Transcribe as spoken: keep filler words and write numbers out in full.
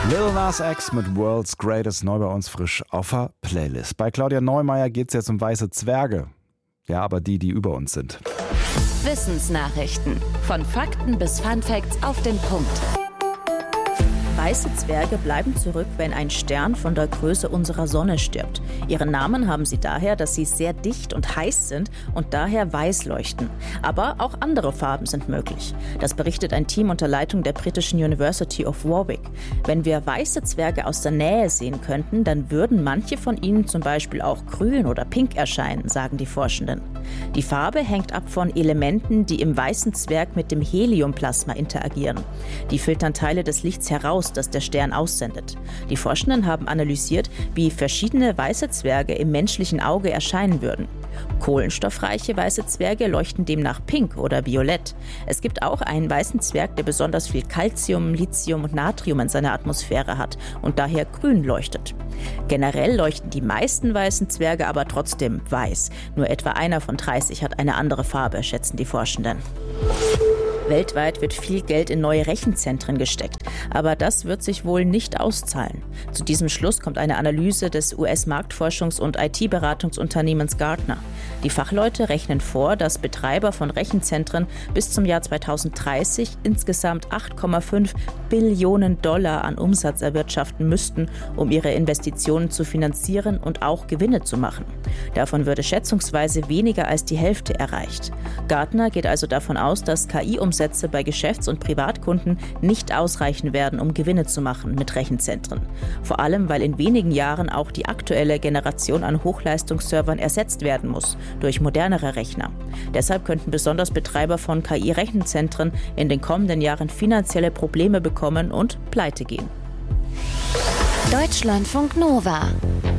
Lil Nas X mit World's Greatest, neu bei uns frisch auf der Playlist. Bei Claudia Neumeier geht es jetzt um weiße Zwerge. Ja, aber die, die über uns sind. Wissensnachrichten. Von Fakten bis Funfacts auf den Punkt. Weiße Zwerge bleiben zurück, wenn ein Stern von der Größe unserer Sonne stirbt. Ihren Namen haben sie daher, dass sie sehr dicht und heiß sind und daher weiß leuchten. Aber auch andere Farben sind möglich. Das berichtet ein Team unter Leitung der britischen University of Warwick. Wenn wir weiße Zwerge aus der Nähe sehen könnten, dann würden manche von ihnen zum Beispiel auch grün oder pink erscheinen, sagen die Forschenden. Die Farbe hängt ab von Elementen, die im weißen Zwerg mit dem Heliumplasma interagieren. Die filtern Teile des Lichts heraus, das der Stern aussendet. Die Forschenden haben analysiert, wie verschiedene weiße Zwerge im menschlichen Auge erscheinen würden. Kohlenstoffreiche weiße Zwerge leuchten demnach pink oder violett. Es gibt auch einen weißen Zwerg, der besonders viel Calcium, Lithium und Natrium in seiner Atmosphäre hat und daher grün leuchtet. Generell leuchten die meisten weißen Zwerge aber trotzdem weiß. Nur etwa einer von dreißig hat eine andere Farbe, schätzen die Forschenden. Weltweit wird viel Geld in neue Rechenzentren gesteckt, aber das wird sich wohl nicht auszahlen. Zu diesem Schluss kommt eine Analyse des U S-Marktforschungs- und I T-Beratungsunternehmens Gartner. Die Fachleute rechnen vor, dass Betreiber von Rechenzentren bis zum Jahr zweitausenddreißig insgesamt acht Komma fünf Billionen Dollar an Umsatz erwirtschaften müssten, um ihre Investitionen zu finanzieren und auch Gewinne zu machen. Davon würde schätzungsweise weniger als die Hälfte erreicht. Gartner geht also davon aus, dass K I-Umsätze bei Geschäfts- und Privatkunden nicht ausreichen werden, um Gewinne zu machen mit Rechenzentren. Vor allem, weil in wenigen Jahren auch die aktuelle Generation an Hochleistungsservern ersetzt werden muss durch modernere Rechner. Deshalb könnten besonders Betreiber von K I-Rechenzentren in den kommenden Jahren finanzielle Probleme bekommen und pleite gehen. Deutschlandfunk Nova.